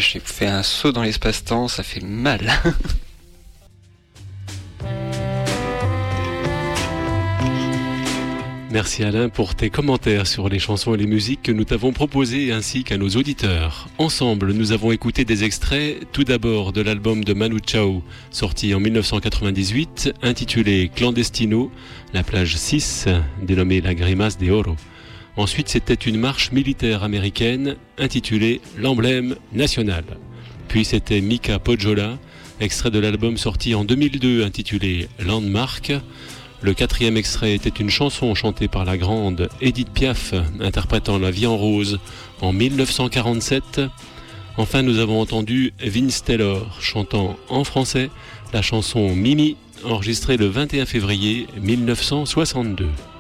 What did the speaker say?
j'ai fait un saut dans l'espace-temps, ça fait mal. Merci Alain pour tes commentaires sur les chansons et les musiques que nous t'avons proposées ainsi qu'à nos auditeurs. Ensemble, nous avons écouté des extraits, tout d'abord de l'album de Manu Chao, sorti en 1998, intitulé Clandestino, la plage 6, dénommée La Grimace de Oro. Ensuite, c'était une marche militaire américaine, intitulée L'emblème national. Puis c'était Mika Poggiola, extrait de l'album sorti en 2002, intitulé Landmark. Le quatrième extrait était une chanson chantée par la grande Edith Piaf, interprétant La vie en rose en 1947. Enfin, nous avons entendu Vince Taylor chantant en français la chanson Mimi, enregistrée le 21 février 1962.